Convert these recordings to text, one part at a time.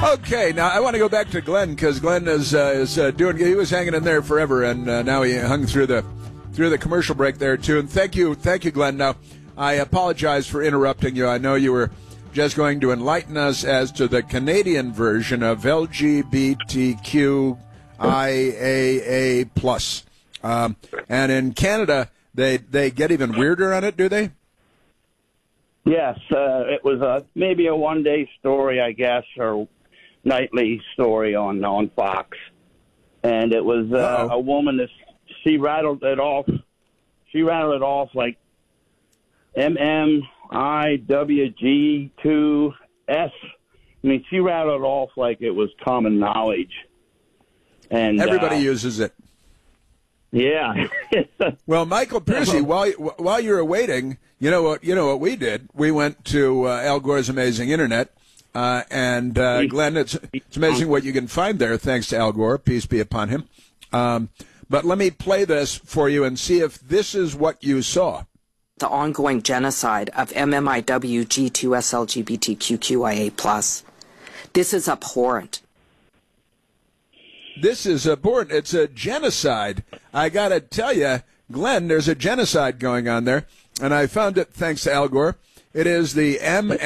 Okay, now I want to go back to Glenn because Glenn is doing. He was hanging in there forever, and now he hung through the commercial break there too. And thank you, Glenn. Now I apologize for interrupting you. I know you were just going to enlighten us as to the Canadian version of LGBTQIAA plus, and in Canada they get even weirder on it, do they? Yes, it was maybe a one-day story, I guess, or nightly story on Fox, and it was a woman that she rattled it off. She rattled it off like MMIWG2S. I mean, she rattled it off like it was common knowledge, and everybody uses it. Yeah. Well, Michael Piercy, while you were waiting, you know what we did? We went to Al Gore's Amazing Internet, and Glenn, it's amazing what you can find there. Thanks to Al Gore, peace be upon him. But let me play this for you and see if this is what you saw. The ongoing genocide of MMIWG2SLGBTQIA+. This is abhorrent. This is abhorrent. It's a genocide. I got to tell you, Glenn, there's a genocide going on there, and I found it thanks to Al Gore. It is the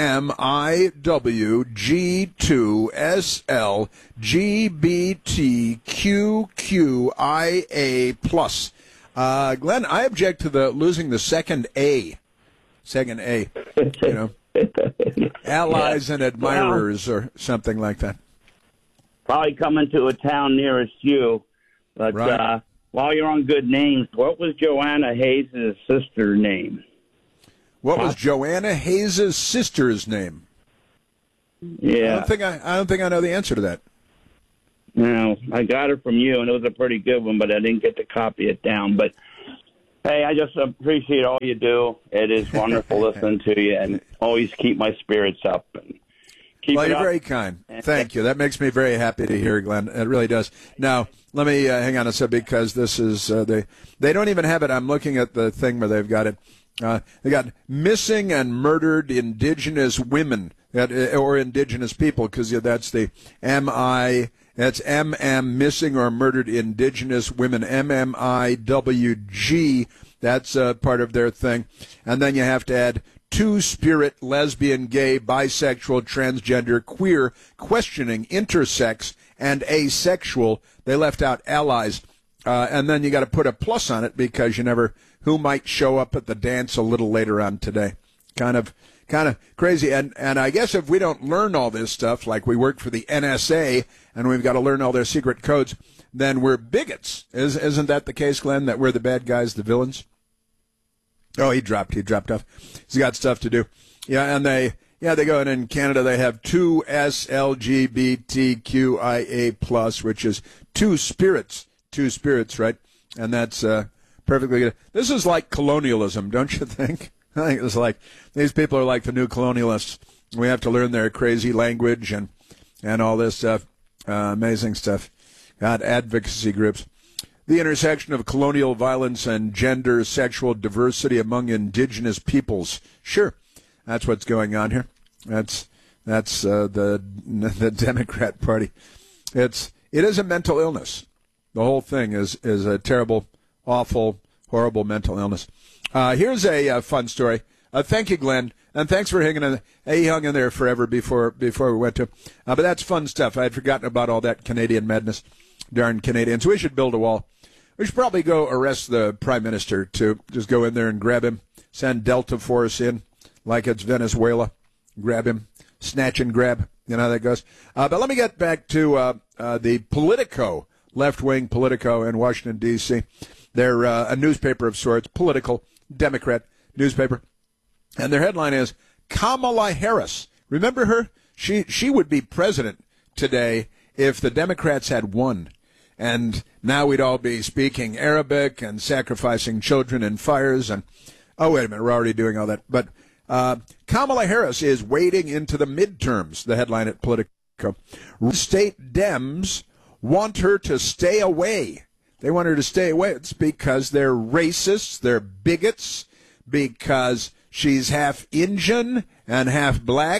MMIWG2SLGBTQQIA+. Glenn, I object to the losing the second A. Second A. You know, allies and admirers or something like that. Probably coming to a town nearest you. But right. While you're on good names, what was Joanna Hayes' sister's name? What was Joanna Hayes' sister's name? Yeah. I don't think I know the answer to that. No, I got it from you, and it was a pretty good one, but I didn't get to copy it down. But, hey, I just appreciate all you do. It is wonderful listening to you, and always keep my spirits up. And well, you're very kind. Thank you. That makes me very happy to hear, Glenn. It really does. Now, let me hang on a second because this is they don't even have it. I'm looking at the thing where they've got it. They got missing and murdered Indigenous women or Indigenous people because that's the MI. That's MM, missing or murdered Indigenous women, MMIWG. That's part of their thing. And then you have to add two-spirit, lesbian, gay, bisexual, transgender, queer, questioning, intersex, and asexual. They left out allies. And then you got to put a plus on it because you never who might show up at the dance a little later on today. Kind of crazy. And I guess if we don't learn all this stuff, like we work for the NSA and we've got to learn all their secret codes, then we're bigots. Isn't that the case, Glenn, that we're the bad guys, the villains? Oh, he dropped off. He's got stuff to do. Yeah, and they go, and in Canada they have 2SLGBTQIA+, which is two spirits, right? And that's perfectly good. This is like colonialism, don't you think? I think it's like these people are like the new colonialists. We have to learn their crazy language and all this stuff. Amazing stuff. God, advocacy groups. The intersection of colonial violence and gender sexual diversity among indigenous peoples. Sure, that's what's going on here. That's the Democrat Party. It is a mental illness. The whole thing is a terrible, awful, horrible mental illness. Here's a fun story. Thank you, Glenn, and thanks for hanging in. He hung in there forever before we went to. But that's fun stuff. I had forgotten about all that Canadian madness. Darn Canadians. We should build a wall. We should probably go arrest the Prime Minister, too. Just go in there and grab him. Send Delta Force in like it's Venezuela. Grab him. Snatch and grab. You know how that goes. But let me get back to the Politico, left-wing Politico in Washington, D.C. They're a newspaper of sorts, political, Democrat newspaper. And their headline is, Kamala Harris. Remember her? She would be president today if the Democrats had won. And now we'd all be speaking Arabic and sacrificing children in fires. And, oh, wait a minute, we're already doing all that. But Kamala Harris is wading into the midterms, the headline at Politico. State Dems want her to stay away. They want her to stay away. It's because they're racists, they're bigots, because she's half Indian and half black,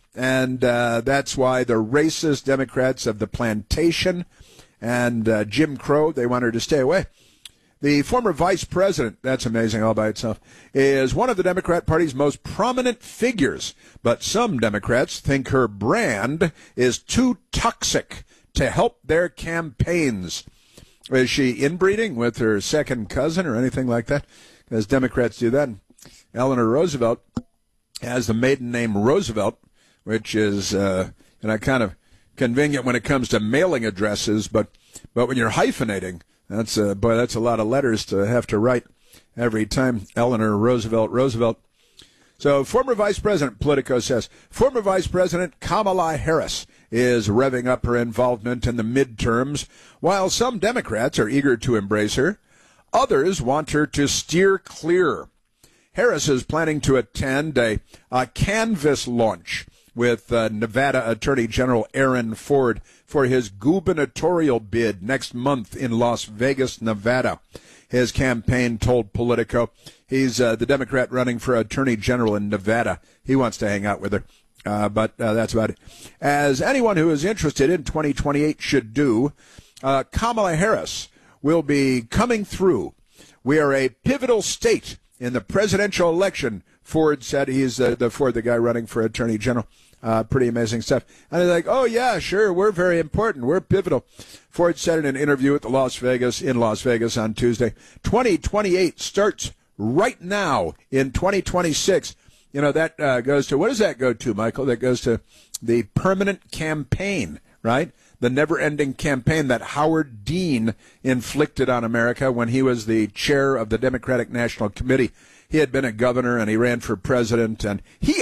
And that's why the racist Democrats of the plantation and Jim Crow, they want her to stay away. The former vice president, that's amazing all by itself, is one of the Democrat Party's most prominent figures. But some Democrats think her brand is too toxic to help their campaigns. Is she inbreeding with her second cousin or anything like that? Because Democrats do that. Eleanor Roosevelt has the maiden name Roosevelt, which is kind of convenient when it comes to mailing addresses, but when you're hyphenating, that's a lot of letters to have to write every time. Eleanor Roosevelt. So former Vice President, Politico says, former Vice President Kamala Harris is revving up her involvement in the midterms, while some Democrats are eager to embrace her. Others want her to steer clear. Harris is planning to attend a canvas launch with Nevada Attorney General Aaron Ford for his gubernatorial bid next month in Las Vegas, Nevada. His campaign told Politico he's the Democrat running for Attorney General in Nevada. He wants to hang out with her, but that's about it. As anyone who is interested in 2028 should do, Kamala Harris will be coming through. We are a pivotal state in the presidential election, Ford said. He's the Ford, the guy running for Attorney General. Pretty amazing stuff. And they're like, oh, yeah, sure, we're very important. We're pivotal. Ford said in an interview in Las Vegas on Tuesday, 2028 starts right now in 2026. You know, that goes to, what does that go to, Michael? That goes to the permanent campaign, right? The never-ending campaign that Howard Dean inflicted on America when he was the chair of the Democratic National Committee. He had been a governor, and he ran for president, and he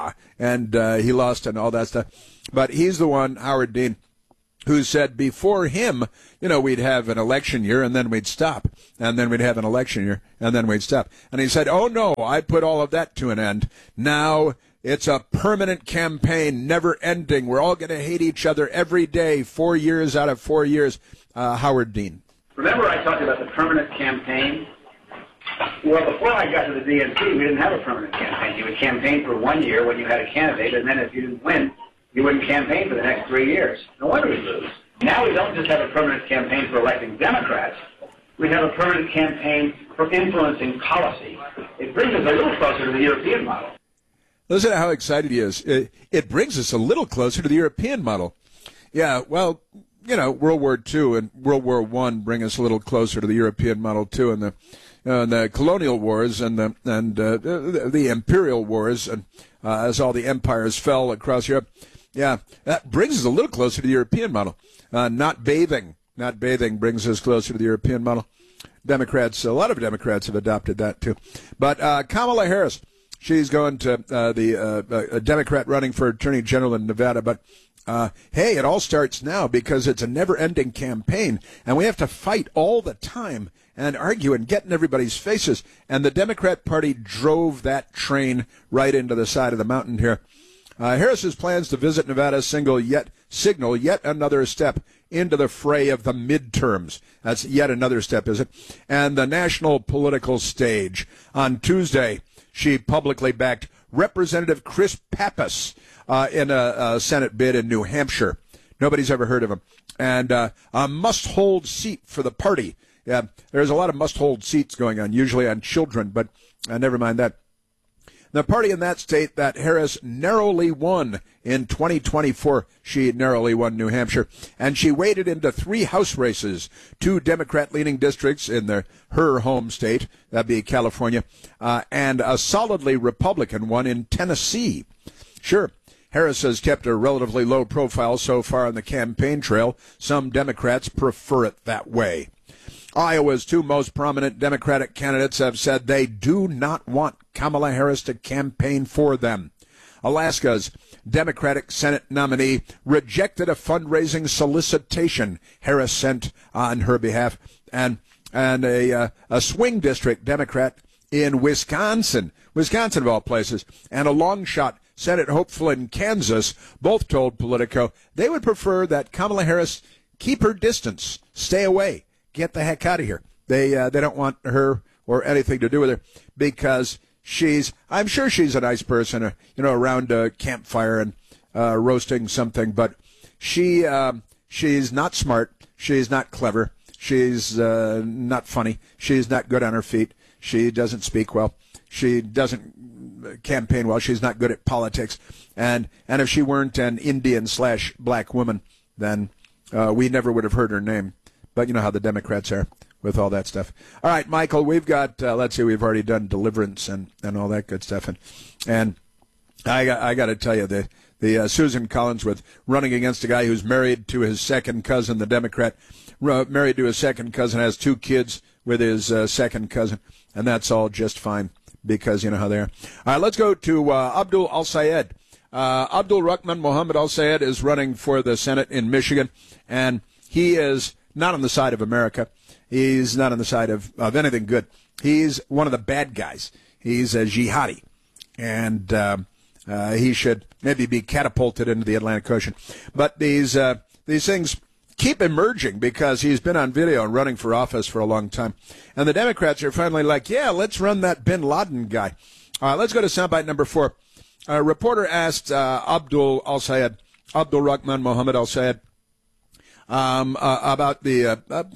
lost and all that stuff. But he's the one, Howard Dean, who said before him, we'd have an election year, and then we'd stop. And then we'd have an election year, and then we'd stop. And he said, oh, no, I put all of that to an end. Now it's a permanent campaign, never ending. We're all going to hate each other every day, 4 years out of 4 years. Howard Dean. Remember I talked about the permanent campaign? Well, before I got to the DNC, we didn't have a permanent campaign. You would campaign for 1 year when you had a candidate, and then if you didn't win, you wouldn't campaign for the next 3 years. No wonder we lose. Now we don't just have a permanent campaign for electing Democrats. We have a permanent campaign for influencing policy. It brings us a little closer to the European model. Listen to how excited he is. It brings us a little closer to the European model. Yeah, well, World War II and World War I bring us a little closer to the European model, too, and the colonial wars and the imperial wars, and as all the empires fell across Europe. Yeah, that brings us a little closer to the European model. Not bathing brings us closer to the European model. A lot of Democrats have adopted that, too. But Kamala Harris, she's going to a Democrat running for Attorney General in Nevada. But, hey, it all starts now because it's a never-ending campaign, and we have to fight all the time and argue and get in everybody's faces. And the Democrat Party drove that train right into the side of the mountain here. Harris's plans to visit Nevada signal yet another step into the fray of the midterms. That's yet another step, is it? And the national political stage. On Tuesday, she publicly backed Representative Chris Pappas in a Senate bid in New Hampshire. Nobody's ever heard of him. And a must-hold seat for the party. Yeah, there's a lot of must-hold seats going on, usually on children, but never mind that. The party in that state that Harris narrowly won in 2024, she narrowly won New Hampshire, and she waded into 3 House races, 2 Democrat-leaning districts in her home state, that'd be California, and a solidly Republican one in Tennessee. Sure, Harris has kept a relatively low profile so far on the campaign trail. Some Democrats prefer it that way. Iowa's 2 most prominent Democratic candidates have said they do not want Kamala Harris to campaign for them. Alaska's Democratic Senate nominee rejected a fundraising solicitation Harris sent on her behalf, and a swing district Democrat in Wisconsin of all places, and a long shot Senate hopeful in Kansas both told Politico they would prefer that Kamala Harris keep her distance, stay away. Get the heck out of here. They don't want her or anything to do with her because I'm sure she's a nice person, around a campfire roasting something, but she's not smart. She's not clever. She's not funny. She's not good on her feet. She doesn't speak well. She doesn't campaign well. She's not good at politics. And if she weren't an Indian/black woman, then we never would have heard her name. But you know how the Democrats are with all that stuff. All right, Michael, we've got, let's see, we've already done deliverance and all that good stuff. And I got to tell you, the Susan Collinsworth running against a guy who's married to his second cousin, the Democrat, married to his second cousin, has 2 kids with his second cousin, and that's all just fine because you know how they are. All right, let's go to Abdul al-Sayed. Abdul Rahman Mohammed al-Sayed is running for the Senate in Michigan, and he is not on the side of America. He's not on the side of anything good. He's one of the bad guys. He's a jihadi, and he should maybe be catapulted into the Atlantic Ocean. But these things keep emerging because he's been on video and running for office for a long time. And the Democrats are finally like, yeah, let's run that bin Laden guy. Let's go to soundbite number 4. A reporter asked Abdul Rahman Mohammed al-Sayed, about the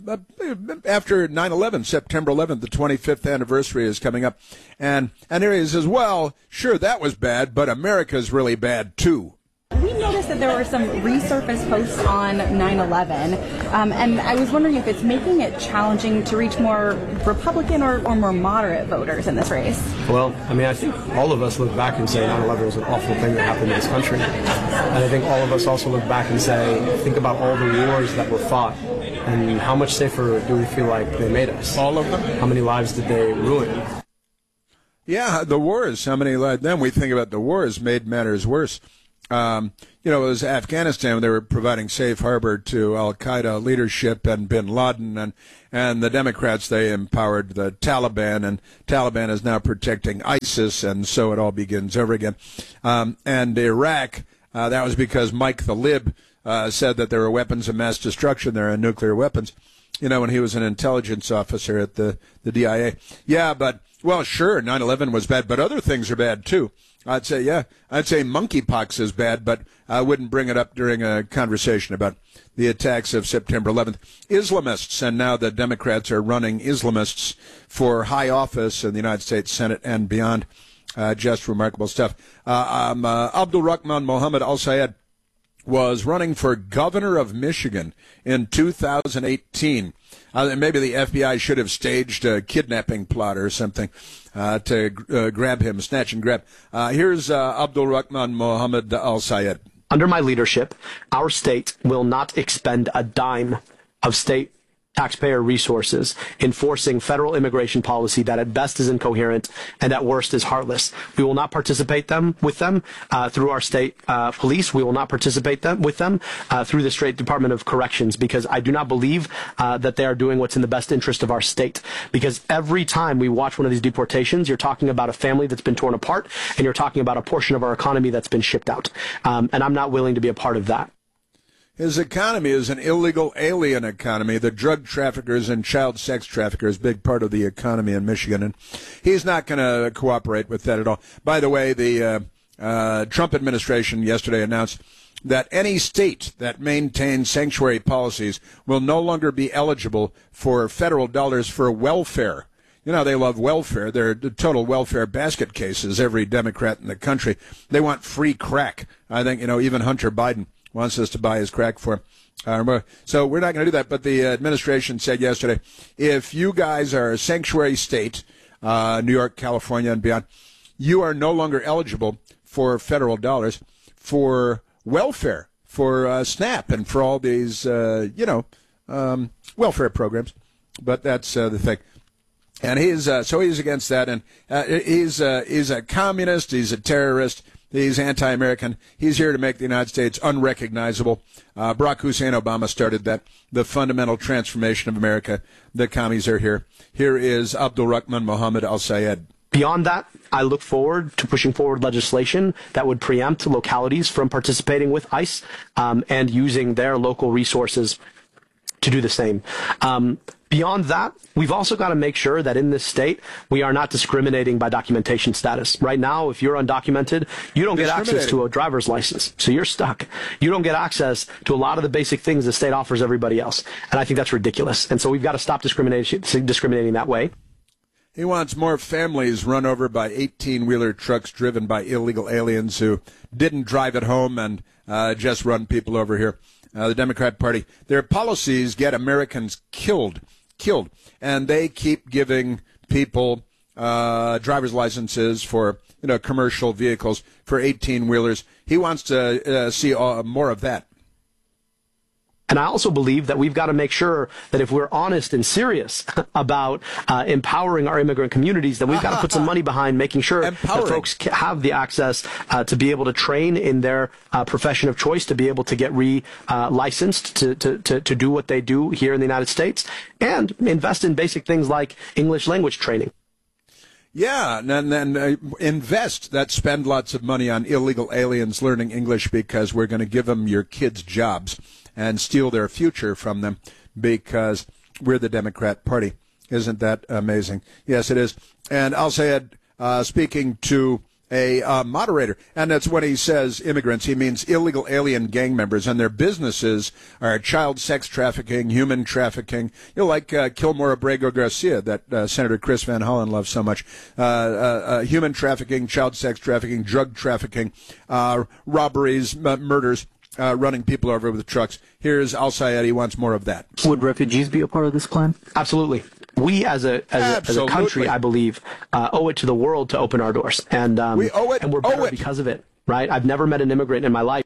after 9/11, September 11th, the 25th anniversary is coming up, and here he says, well, sure, that was bad, but America's really bad too. We noticed that there were some resurfaced posts on 9/11, and I was wondering if it's making it challenging to reach more Republican or more moderate voters in this race. Well, I mean, I think all of us look back and say 9/11 was an awful thing that happened in this country. And I think all of us also look back and say, think about all the wars that were fought, and how much safer do we feel like they made us? All of them? How many lives did they ruin? Yeah, the wars, how many lives? Then we think about the wars made matters worse. It was Afghanistan when they were providing safe harbor to al-Qaeda leadership and bin Laden, and the Democrats, they empowered the Taliban, and Taliban is now protecting ISIS, and so it all begins over again. And Iraq, that was because Mike the Lib said that there were weapons of mass destruction there and nuclear weapons, when he was an intelligence officer at the DIA. Yeah, but, well, sure, 9/11 was bad, but other things are bad, too. I'd say monkeypox is bad, but I wouldn't bring it up during a conversation about the attacks of September 11th. Islamists, and now the Democrats are running Islamists for high office in the United States Senate and beyond. Just remarkable stuff. Abdul Rahman Mohammed al-Sayed was running for governor of Michigan in 2018. Maybe the FBI should have staged a kidnapping plot or something to grab him, snatch and grab. Here's Abdul Rahman Mohammed al-Sayed. Under my leadership, our state will not expend a dime of state taxpayer resources enforcing federal immigration policy that at best is incoherent and at worst is heartless. We will not participate with them through our state police. We will not participate with them through the state Department of Corrections, because I do not believe that they are doing what's in the best interest of our state. Because every time we watch one of these deportations, you're talking about a family that's been torn apart, and you're talking about a portion of our economy that's been shipped out. And I'm not willing to be a part of that. His economy is an illegal alien economy. The drug traffickers and child sex traffickers, big part of the economy in Michigan, and he's not going to cooperate with that at all. By the way, the Trump administration yesterday announced that any state that maintains sanctuary policies will no longer be eligible for federal dollars for welfare. They love welfare. They're total welfare basket cases, every Democrat in the country. They want free crack. I think, even Hunter Biden wants us to buy his crack for him. So we're not going to do that. But the administration said yesterday, if you guys are a sanctuary state, New York, California, and beyond, you are no longer eligible for federal dollars for welfare, for SNAP, and for all these, welfare programs. But that's the thing. And he's against that, and he's a communist. He's a terrorist. He's anti-American. He's here to make the United States unrecognizable. Barack Hussein Obama started that, the fundamental transformation of America. The commies are here. Here is Abdul Rahman Mohammed al-Sayed. Beyond that, I look forward to pushing forward legislation that would preempt localities from participating with ICE and using their local resources to do the same. Beyond that, we've also got to make sure that in this state, we are not discriminating by documentation status. Right now, if you're undocumented, you don't get access to a driver's license. So you're stuck. You don't get access to a lot of the basic things the state offers everybody else. And I think that's ridiculous. And so we've got to stop discriminating that way. He wants more families run over by 18-wheeler trucks driven by illegal aliens who didn't drive at home and just run people over here. The Democrat Party, their policies get Americans killed, and they keep giving people driver's licenses for commercial vehicles for 18-wheelers. He wants to see more of that. And I also believe that we've got to make sure that if we're honest and serious about empowering our immigrant communities, that we've got to put some money behind making sure that folks have the access to be able to train in their profession of choice, to be able to get licensed to do what they do here in the United States, and invest in basic things like English language training. Yeah, and then invest that spend lots of money on illegal aliens learning English, because we're going to give them your kids' jobs and steal their future from them because we're the Democrat Party. Isn't that amazing? Yes, it is. And I'll say it, speaking to a moderator, and that's when he says immigrants, he means illegal alien gang members, and their businesses are child sex trafficking, human trafficking, like Kilmore Abrego Garcia, that Senator Chris Van Hollen loves so much, human trafficking, child sex trafficking, drug trafficking, robberies, murders, running people over with trucks. Here's Al Sayed. He wants more of that. Would refugees be a part of this plan? Absolutely. We as a country, I believe, owe it to the world to open our doors. And we owe it. And we're better because of it, right? I've never met an immigrant in my life.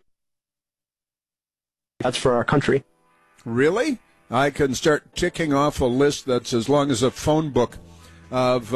That's for our country. Really? I can start ticking off a list that's as long as a phone book of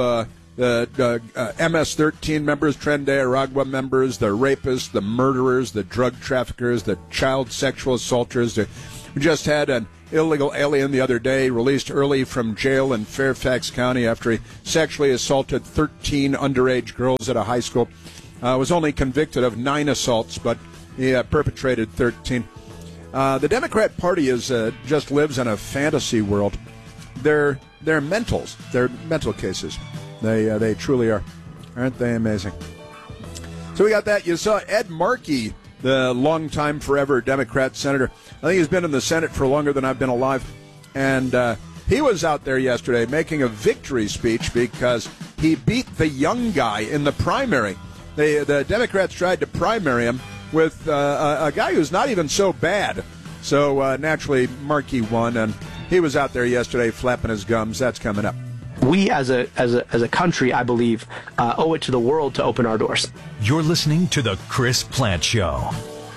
MS-13 members, Tren de Aragua members, the rapists, the murderers, the drug traffickers, the child sexual assaulters. We just had an illegal alien the other day released early from jail in Fairfax County after he sexually assaulted 13 underage girls at a high school. Was only convicted of 9 assaults, but he perpetrated 13. The Democrat Party is just lives in a fantasy world. They're mentals. They're mental cases. They truly are. Aren't they amazing? So we got that. You saw Ed Markey, the longtime forever Democrat senator. I think he's been in the Senate for longer than I've been alive. And he was out there yesterday making a victory speech because he beat the young guy in the primary. The Democrats tried to primary him with a guy who's not even so bad. So naturally, Markey won, and he was out there yesterday flapping his gums. That's coming up. We as a country, I believe, owe it to the world to open our doors. You're listening to The Chris Plante Show.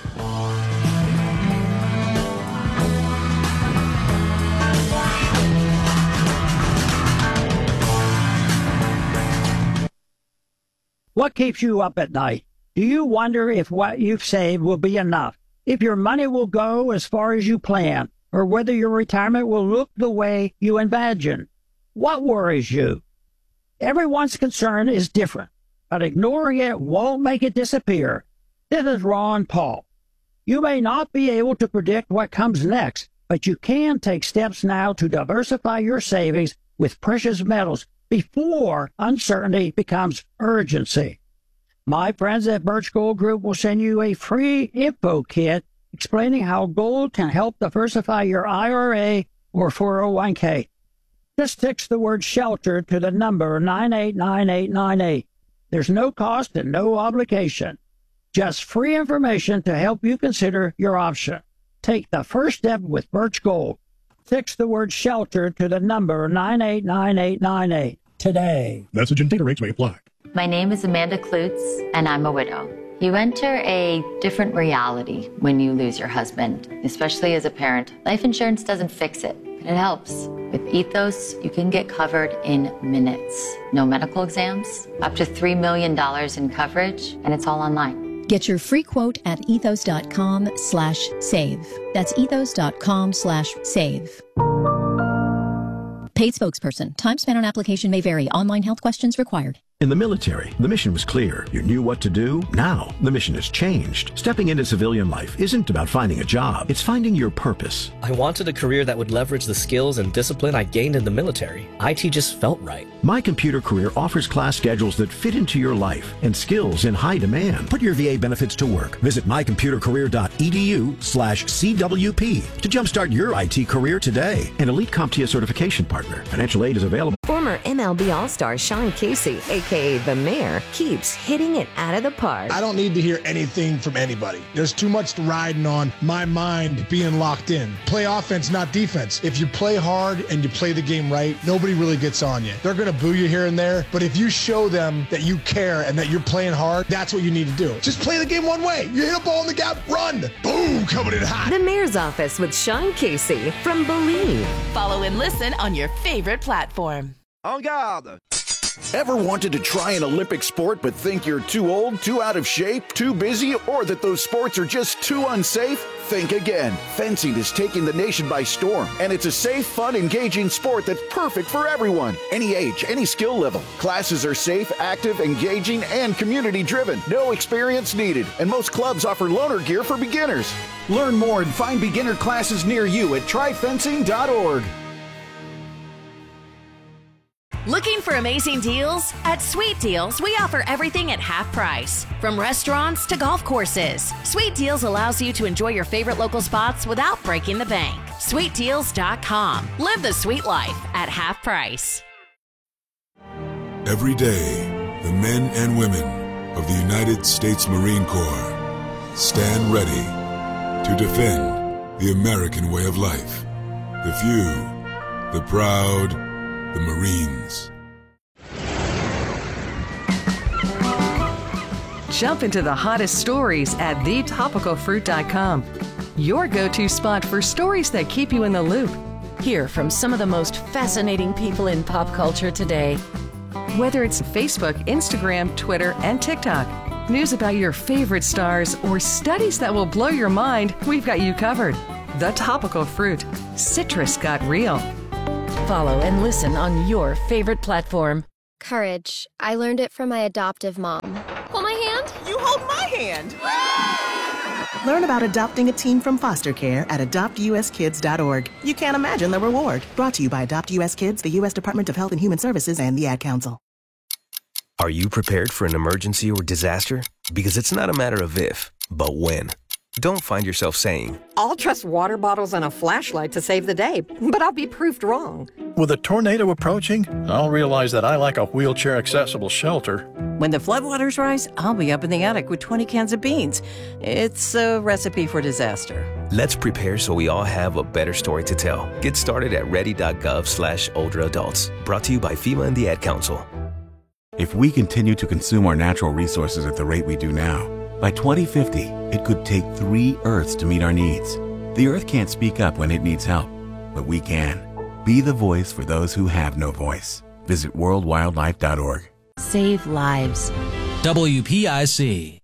What keeps you up at night? Do you wonder if what you've saved will be enough? If your money will go as far as you plan? Or whether your retirement will look the way you imagine? What worries you? Everyone's concern is different, but ignoring it won't make it disappear. This is Ron Paul. You may not be able to predict what comes next, but you can take steps now to diversify your savings with precious metals before uncertainty becomes urgency. My friends at Birch Gold Group will send you a free info kit explaining how gold can help diversify your IRA or 401k. Just text the word SHELTER to the number 989898. There's no cost and no obligation. Just free information to help you consider your option. Take the first step with Birch Gold. Text the word SHELTER to the number 989898 today. Message and data rates may apply. My name is Amanda Klutz, and I'm a widow. You enter a different reality when you lose your husband, especially as a parent. Life insurance doesn't fix it, but it helps. With Ethos, you can get covered in minutes. No medical exams, up to $3 million in coverage, and it's all online. Get your free quote at ethos.com/save. That's ethos.com/save. Paid spokesperson. Time spent on application may vary. Online health questions required. In the military, the mission was clear. You knew what to do. Now, the mission has changed. Stepping into civilian life isn't about finding a job. It's finding your purpose. I wanted a career that would leverage the skills and discipline I gained in the military. IT just felt right. My Computer Career offers class schedules that fit into your life and skills in high demand. Put your VA benefits to work. Visit mycomputercareer.edu/CWP to jumpstart your IT career today. An elite CompTIA certification partner. Financial aid is available. Former MLB All-Star Sean Casey, a.k.a. The Mayor, keeps hitting it out of the park. I don't need to hear anything from anybody. There's too much riding on my mind being locked in. Play offense, not defense. If you play hard and you play the game right, nobody really gets on you. They're going to boo you here and there, but if you show them that you care and that you're playing hard, that's what you need to do. Just play the game one way. You hit a ball in the gap, run. Boom, coming in hot. The Mayor's Office with Sean Casey from Believe. Follow and listen on your favorite platform. En garde! Ever wanted to try an Olympic sport but think you're too old, too out of shape, too busy, or that those sports are just too unsafe? Think again. Fencing is taking the nation by storm, and it's a safe, fun, engaging sport that's perfect for everyone. Any age, any skill level. Classes are safe, active, engaging, and community-driven. No experience needed, and most clubs offer loaner gear for beginners. Learn more and find beginner classes near you at tryfencing.org. Looking for amazing deals? At Sweet Deals, we offer everything at half price. From restaurants to golf courses, Sweet Deals allows you to enjoy your favorite local spots without breaking the bank. SweetDeals.com. Live the sweet life at half price. Every day, the men and women of the United States Marine Corps stand ready to defend the American way of life. The few, the proud, the Marines. Jump into the hottest stories at thetopicalfruit.com. Your go-to spot for stories that keep you in the loop. Hear from some of the most fascinating people in pop culture today. Whether it's Facebook, Instagram, Twitter, and TikTok, news about your favorite stars, or studies that will blow your mind, we've got you covered. The Topical Fruit. Citrus got real. Follow and listen on your favorite platform. Courage. I learned it from my adoptive mom. Hold my hand. You hold my hand. Learn about adopting a teen from foster care at adoptuskids.org. You can't imagine the reward. Brought to you by Adopt US Kids, the U.S. Department of Health and Human Services, and the Ad Council. Are you prepared for an emergency or disaster? Because it's not a matter of if, but when. Don't find yourself saying, I'll trust water bottles and a flashlight to save the day, but I'll be proved wrong. With a tornado approaching, I'll realize that I like a wheelchair-accessible shelter. When the floodwaters rise, I'll be up in the attic with 20 cans of beans. It's a recipe for disaster. Let's prepare so we all have a better story to tell. Get started at ready.gov/older adults. Brought to you by FEMA and the Ad Council. If we continue to consume our natural resources at the rate we do now, by 2050, it could take 3 Earths to meet our needs. The Earth can't speak up when it needs help, but we can. Be the voice for those who have no voice. Visit worldwildlife.org. Save lives. WPIC.